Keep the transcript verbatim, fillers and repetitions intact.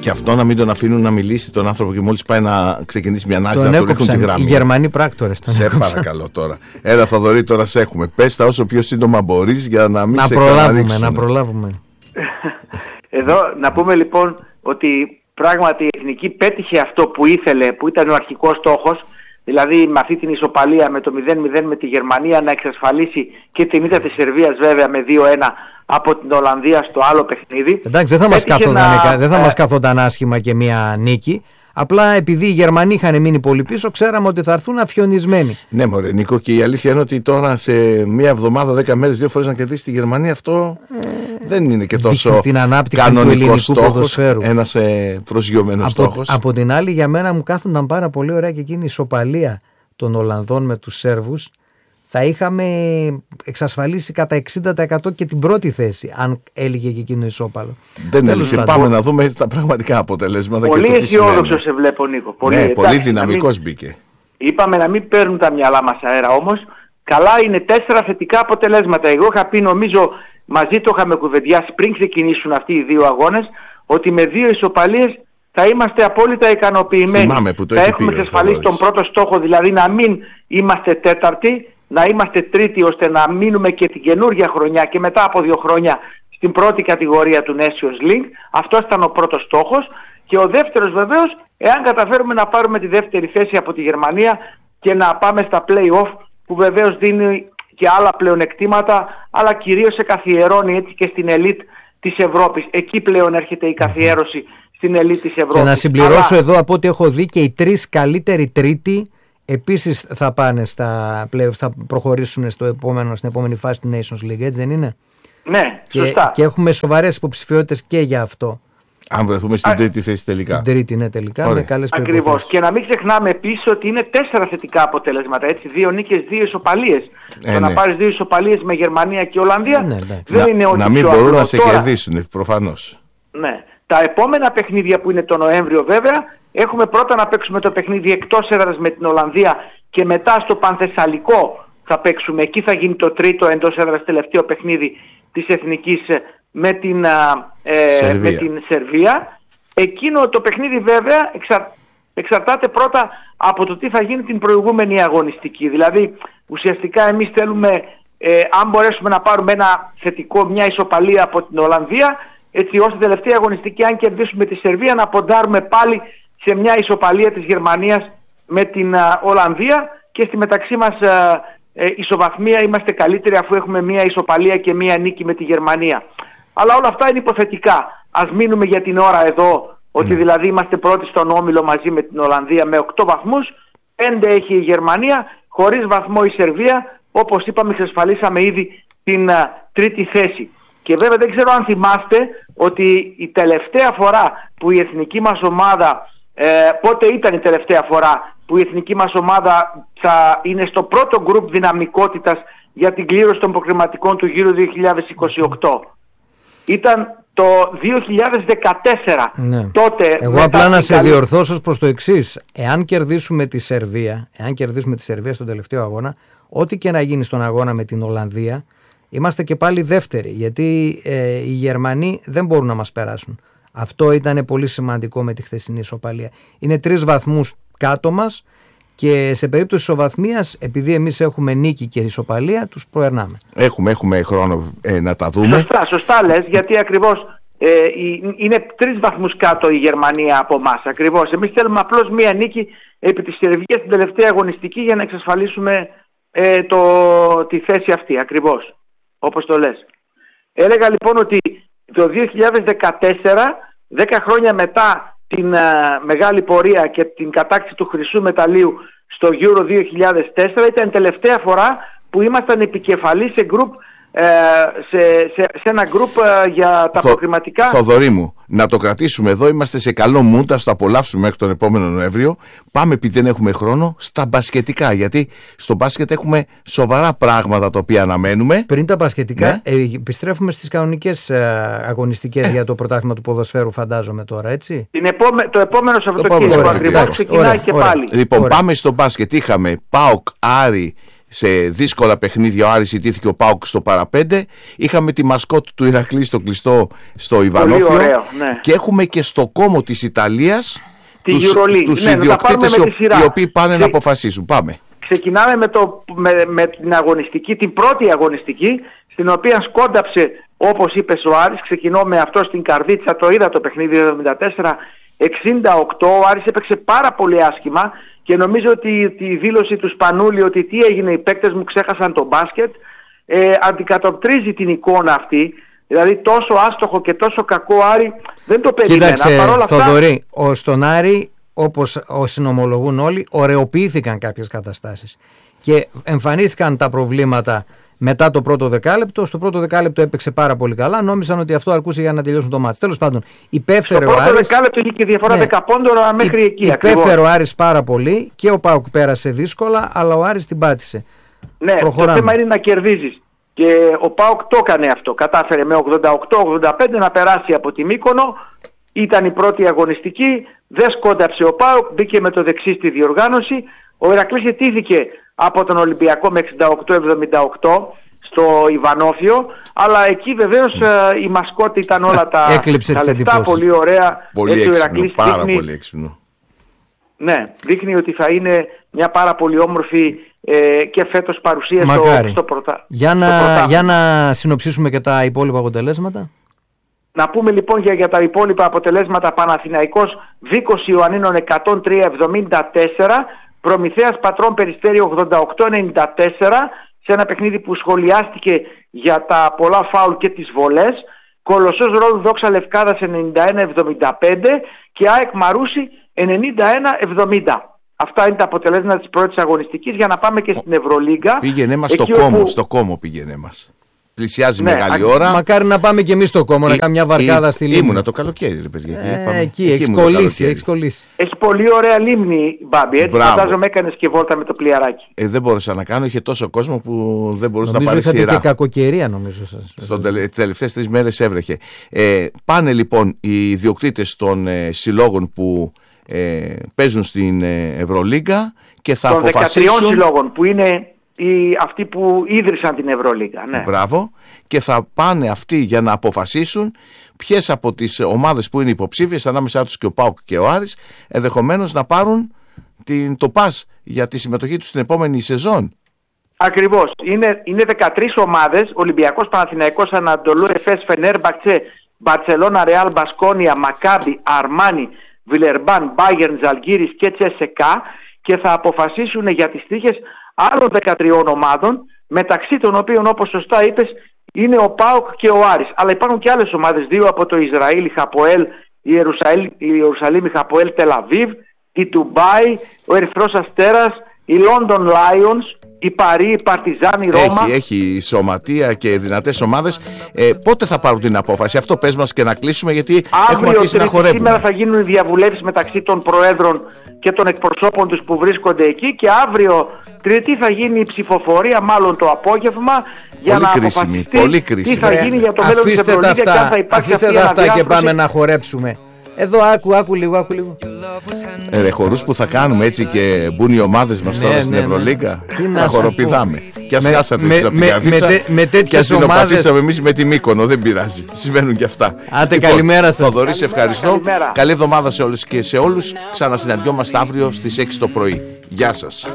Και αυτό να μην τον αφήνουν να μιλήσει τον άνθρωπο και μόλις πάει να ξεκινήσει μια ανάλυση να τον ρίχνουν τη γραμμή. Οι Γερμανοί πράκτορες τον Σε έκοψαν. παρακαλώ τώρα. Έλα Θοδωρή, τώρα σε έχουμε. Πες τα όσο πιο σύντομα μπορείς για να μην να σε προλάβουμε, ξαναδείξουν. να προλάβουμε. Εδώ να πούμε λοιπόν ότι πράγματι η Εθνική πέτυχε αυτό που ήθελε, που ήταν ο αρχικός στόχος, δηλαδή με αυτή την ισοπαλία με το μηδέν μηδέν με τη Γερμανία να εξασφαλίσει και την ήττα της Σερβίας βέβαια με δύο ένα από την Ολλανδία στο άλλο παιχνίδι. Εντάξει, δεν θα μας καθόταν, να... δεν θα μας καθόταν άσχημα και μια νίκη. Απλά επειδή οι Γερμανοί είχαν μείνει πολύ πίσω, ξέραμε ότι θα έρθουν αφιονισμένοι. Ναι, μωρέ Νίκο, και η αλήθεια είναι ότι τώρα σε μία εβδομάδα, δέκα μέρες, δύο φορές να κερδίσει τη Γερμανία, αυτό ε, δεν είναι και τόσο την ανάπτυξη του ελληνικού ποδοσφαίρου. Ένας ε, προσγειωμένος στόχος. Από την άλλη, για μένα μου κάθονταν πάρα πολύ ωραία και εκείνη η ισοπαλία των Ολλανδών με τους Σέρβους. Θα είχαμε εξασφαλίσει κατά εξήντα τοις εκατό και την πρώτη θέση, αν έλυγε και εκείνο ισόπαλο. Δεν έλυσε. Πάμε να δούμε τα πραγματικά αποτελέσματα. Πολύ αισιόδοξο σε βλέπω, Νίκο. Πολύ, ναι, εντάξει, πολύ δυναμικός μην... μπήκε. Είπαμε να μην παίρνουν τα μυαλά μας αέρα όμως. Καλά είναι τέσσερα θετικά αποτελέσματα. Εγώ είχα πει, νομίζω, μαζί το είχαμε κουβεντιάσει πριν ξεκινήσουν αυτοί οι δύο αγώνες, ότι με δύο ισοπαλίες θα είμαστε απόλυτα ικανοποιημένοι. Θα έχουμε εξασφαλίσει τον πρώτο στόχο, δηλαδή να μην είμαστε τέταρτοι, να είμαστε τρίτοι, ώστε να μείνουμε και την καινούργια χρονιά και μετά από δύο χρόνια στην πρώτη κατηγορία του Nations League. Αυτός ήταν ο πρώτος στόχος. Και ο δεύτερος βεβαίως, εάν καταφέρουμε να πάρουμε τη δεύτερη θέση από τη Γερμανία και να πάμε στα play-off, που βεβαίως δίνει και άλλα πλεονεκτήματα, αλλά κυρίως σε καθιερώνει έτσι και στην ελίτ της Ευρώπης. Εκεί πλέον έρχεται η καθιέρωση στην ελίτ της Ευρώπης. Και να συμπληρώσω αλλά... εδώ από ό,τι έχω δει και οι τρεις καλύτεροι τρίτοι επίσης θα πάνε στα play-off, θα προχωρήσουν στο επόμενο, στην επόμενη φάση του Nations League, έτσι δεν είναι? Ναι, και, σωστά. Και έχουμε σοβαρές υποψηφιότητες και για αυτό. Αν βρεθούμε στην Α, τρίτη θέση τελικά. Στην τρίτη, ναι, τελικά. Με καλές ακριβώς. Και να μην ξεχνάμε επίσης ότι είναι τέσσερα θετικά αποτελέσματα. Έτσι, δύο νίκες, δύο ισοπαλίες. Ε, το ναι. να πάρεις δύο ισοπαλίες με Γερμανία και Ολλανδία ε, ναι, δεν να, είναι ότι να μην πιο μπορούν απλό. να σε Τώρα, κερδίσουν, προφανώς. Ναι. Τα επόμενα παιχνίδια που είναι το Νοέμβριο βέβαια, έχουμε πρώτα να παίξουμε το παιχνίδι εκτός έδρας με την Ολλανδία και μετά στο Πανθεσσαλικό θα παίξουμε. Εκεί θα γίνει το τρίτο εντός έδρας τελευταίο παιχνίδι της Εθνικής με την, ε, με την Σερβία. Εκείνο το παιχνίδι βέβαια εξα... εξαρτάται πρώτα από το τι θα γίνει την προηγούμενη αγωνιστική. Δηλαδή ουσιαστικά εμείς θέλουμε, ε, αν μπορέσουμε να πάρουμε ένα θετικό, μια ισοπαλία από την Ολλανδία, έτσι ώστε τελευταία αγωνιστική, αν κερδίσουμε τη Σερβία, να ποντάρουμε πάλι σε μια ισοπαλία της Γερμανίας με την α, Ολλανδία, και στη μεταξύ μας α, ε, ισοβαθμία είμαστε καλύτεροι αφού έχουμε μια ισοπαλία και μια νίκη με τη Γερμανία. Αλλά όλα αυτά είναι υποθετικά. Ας μείνουμε για την ώρα εδώ, ότι mm. δηλαδή είμαστε πρώτοι στον όμιλο μαζί με την Ολλανδία με οκτώ βαθμούς, πέντε έχει η Γερμανία, χωρίς βαθμό η Σερβία, όπως είπαμε εξασφαλίσαμε ήδη την α, τρίτη θέση. Και βέβαια δεν ξέρω αν θυμάστε ότι η τελευταία φορά που η εθνική μας ομάδα, ε, πότε ήταν η τελευταία φορά που η εθνική μας ομάδα θα είναι στο πρώτο γκρουπ δυναμικότητας για την κλήρωση των προκριματικών του γύρου δύο χιλιάδες είκοσι οκτώ. Ήταν το δύο χιλιάδες δεκατέσσερα. Ναι. Τότε, εγώ απλά να σε καλή... διορθώσω προς το εξής. Εάν κερδίσουμε τη Σερβία, εάν κερδίσουμε τη Σερβία στον τελευταίο αγώνα, ό,τι και να γίνει στον αγώνα με την Ολλανδία, είμαστε και πάλι δεύτεροι, γιατί ε, οι Γερμανοί δεν μπορούν να μας περάσουν. Αυτό ήταν πολύ σημαντικό με τη χθεσινή ισοπαλία. Είναι τρεις βαθμούς κάτω μας και σε περίπτωση ισοβαθμίας, επειδή εμείς έχουμε νίκη και ισοπαλία, τους προερνάμε. Έχουμε, έχουμε χρόνο ε, να τα δούμε. Σωστά, σωστά λες, γιατί ακριβώς ε, είναι τρεις βαθμούς κάτω η Γερμανία από εμάς. Ακριβώς. Εμείς θέλουμε απλώς μία νίκη επί της Σερβίας στην τελευταία αγωνιστική για να εξασφαλίσουμε ε, το, τη θέση αυτή. Ακριβώς. Όπως το λες. Έλεγα λοιπόν ότι το δύο χιλιάδες δεκατέσσερα, δέκα χρόνια μετά την uh, μεγάλη πορεία και την κατάκτηση του χρυσού μεταλλίου στο Euro δύο χιλιάδες τέσσερα, ήταν η τελευταία φορά που ήμασταν επικεφαλής σε γκρουπ, uh, σε, σε, σε ένα γκρουπ uh, για τα Θο, προκριματικά. Θοδωρή μου, να το κρατήσουμε εδώ, είμαστε σε καλό mood, ας το απολαύσουμε μέχρι τον επόμενο Νοέμβριο. Πάμε, επειδή δεν έχουμε χρόνο, στα μπασκετικά, γιατί στο μπάσκετ έχουμε σοβαρά πράγματα τα οποία αναμένουμε. Πριν τα μπασκετικά, ναι. ε, επιστρέφουμε στις κανονικές ε, αγωνιστικές ε. για το πρωτάθλημα του ποδοσφαίρου, φαντάζομαι τώρα, έτσι. Την επόμε, το επόμενο Σαββατοκύριακο ακριβώς ξεκινάει ωραία, και ωραία. πάλι. Λοιπόν, ωραία. πάμε στο μπάσκετ. Είχαμε ΠΑΟΚ Άρη σε δύσκολα παιχνίδια ο Άρης ιτήθηκε ο ΠΑΟΚ στο παραπέντε. Είχαμε τη μασκότ του Ηρακλή στο κλειστό στο Ιβανόφιο. Ωραίο, ναι. Και έχουμε και στο κόμμο της Ιταλίας τους, τους ναι, ιδιοκτήτες οι, οι οποίοι πάνε Ξε... να αποφασίσουν. Πάμε. Ξεκινάμε με, το, με, με την αγωνιστική, την πρώτη αγωνιστική, στην οποία σκόνταψε, όπως είπες, ο Άρης. Ξεκινώ με αυτό στην καρδίτσα, το είδα το παιχνίδι εβδομήντα τέσσερα εξήντα οκτώ. Ο Άρης έπαιξε πάρα πολύ άσχημα και νομίζω ότι τη δήλωση του Σπανούλη ότι τι έγινε, οι παίκτες μου ξέχασαν το μπάσκετ, ε, αντικατοπτρίζει την εικόνα αυτή. Δηλαδή τόσο άστοχο και τόσο κακό Άρη δεν το περίμενα. Κοίταξε, παρόλα Θοδωρή, αυτά... στον Άρη, όπως συνομολογούν όλοι, ωρεοποιήθηκαν κάποιες καταστάσεις και εμφανίστηκαν τα προβλήματα μετά το πρώτο δεκάλεπτο. Στο πρώτο δεκάλεπτο έπαιξε πάρα πολύ καλά. Νόμιζαν ότι αυτό αρκούσε για να τελειώσουν το μάτς. Τέλος πάντων, υπέφερε ο Άρης. Στο πρώτο δεκάλεπτο είχε και διαφορά ναι, δέκα πόντων μέχρι εκεί. Υπέφερε ο Άρης πάρα πολύ και ο ΠΑΟΚ πέρασε δύσκολα, αλλά ο Άρης την πάτησε. Ναι, προχωράμε. Το θέμα είναι να κερδίζεις. Και ο ΠΑΟΚ το έκανε αυτό. Κατάφερε με ογδόντα οκτώ ογδόντα πέντε να περάσει από τη Μύκονο. Ήταν η πρώτη αγωνιστική. Δεν σκόνταψε ο ΠΑΟΚ. Μπήκε με το δεξί στη διοργάνωση. Ο Ηρακλής ιτήθηκε από τον Ολυμπιακό με εξήντα οκτώ εβδομήντα οκτώ στο Ιβανόφιο. Αλλά εκεί βεβαίως ε, η μασκότη ήταν όλα τα, τα λεπτά. Πολύ ωραία. Πολύ Έτσι, έξυπνο, ο Ηρακλής πάρα δείχνει, πολύ έξυπνο. Ναι, δείχνει ότι θα είναι μια πάρα πολύ όμορφη ε, και φέτος παρουσία στο, στο, πρωτα... για να, στο πρωτάθλημα. Για να συνοψίσουμε και τα υπόλοιπα αποτελέσματα. Να πούμε λοιπόν για, για τα υπόλοιπα αποτελέσματα. Παναθηναϊκός Βίκος Ιωαννίνων εκατόν τρία εβδομήντα τέσσερα, Προμηθέας Πατρών Περιστέρι ογδόντα οκτώ ενενήντα τέσσερα, σε ένα παιχνίδι που σχολιάστηκε για τα πολλά φάουλ και τις βολές. Κολοσσός Ρόδου Δόξα Λευκάδας ενενήντα ένα εβδομήντα πέντε και ΑΕΚ Μαρούσι ενενήντα ένα εβδομήντα. Αυτά είναι τα αποτελέσματα της πρώτης αγωνιστικής. Για να πάμε και στην Ευρωλίγκα. Πήγαινε μας στο κόμμο, όπου... στο κόμμο πήγαινε μας. Πλησιάζει ναι, μεγάλη α... ώρα. Μακάρι να πάμε και εμείς στο κόμμο, να κάνουμε μια βαρκάδα ή... στη λίμνη. Ήμουνα το καλοκαίρι, ρε παιδιά. Ε, εκεί, εκεί, έχει κολλήσει, έχει κολλήσει. Έχει πολύ ωραία λίμνη, Μπάμπη. Έτσι φαντάζομαι έκανες και βόλτα με το πλοιαράκι. Ε, δεν μπορούσα να κάνω, είχε τόσο κόσμο που δεν μπορούσε νομίζω να πάρει σειρά. Νομίζω και κακοκαιρία, νομίζω σας. Στις τελε... τελευταίες τρεις μέρες έβρεχε. Ε, πάνε λοιπόν οι ιδιοκτήτες των ε, συλλόγων που ε, παίζουν στην ε, Ευρωλίγκα και θα των αποφασίσουν. Των δεκατριών συλλόγων που είναι οι, αυτοί που ίδρυσαν την Ευρωλίγκα. Ναι. Μπράβο. Και θα πάνε αυτοί για να αποφασίσουν ποιες από τις ομάδες που είναι υποψήφιες, ανάμεσά τους και ο ΠΑΟΚ και ο Άρης, ενδεχομένως να πάρουν την, το πας για τη συμμετοχή τους στην επόμενη σεζόν. Ακριβώς. Είναι, είναι δεκατρείς ομάδες: Ολυμπιακός, Παναθηναϊκός, Ανατολού, Εφές, Φενέρμπαξε, Μπαρτσελώνα, Ρεάλ, Μπασκόνια, Μακάμπι, Αρμάνι, Βιλερμπάν, Μπάγερν, Ζαλγκίρις και Τσεσεκά, και θα αποφασίσουν για τις τύχες άλλων δεκατριών ομάδων, μεταξύ των οποίων, όπως σωστά είπες, είναι ο ΠΑΟΚ και ο Άρης. Αλλά υπάρχουν και άλλες ομάδες, δύο από το Ισραήλ, η Χαποέλ, η Ιερουσαλήμ, η Χαποέλ Τελαβίβ, η Ντουμπάι, ο Ερυθρός Αστέρας, η London Lions, η Παρί, η Παρτιζάν, η Ρώμα. Έχει, έχει σωματεία και δυνατές ομάδες. Ε, πότε θα πάρουν την απόφαση? Αυτό πες μας και να κλείσουμε, γιατί έχουμε αρχίσει να χορεύουμε. Σήμερα θα γίνουν οι διαβουλεύσεις μεταξύ των προέδρων και των εκπροσώπων τους που βρίσκονται εκεί, και αύριο Τρίτη θα γίνει η ψηφοφορία, μάλλον το απόγευμα, για πολύ να κρίσιμη, αποφασιστεί πολύ κρίσιμη. τι θα γίνει για το μέλλον της Ευρωλίγκα και αν θα υπάρξει αυτή η αυτά και πάμε να χορέψουμε. Εδώ άκου, άκου λίγο, άκου λίγο. Ε, ρε, χορούς που θα κάνουμε έτσι και μπουν οι ομάδες μας τώρα ναι, στην ναι, Ευρωλίγκα, ναι. Θα χοροπηδάμε. Κι ας χάσατε εσείς από την Καρδίτσα, κι ας δεινοπαθήσαμε εμείς με τη Μύκονο, δεν πειράζει. Συμβαίνουν και αυτά. Άντε, λοιπόν, καλημέρα σας. Θοδωρή, σε ευχαριστώ. Καλημέρα. Καλή εβδομάδα σε όλους και σε όλους. Ξανασυναντιόμαστε αύριο στις έξι το πρωί. Γεια σας.